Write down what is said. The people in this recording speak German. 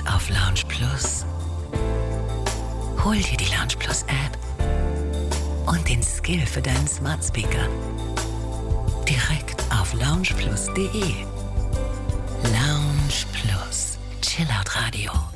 Lust auf Lounge Plus? Hol dir die Lounge Plus App und den Skill für deinen Smart Speaker direkt auf loungeplus.de. Lounge Plus, Chillout Radio.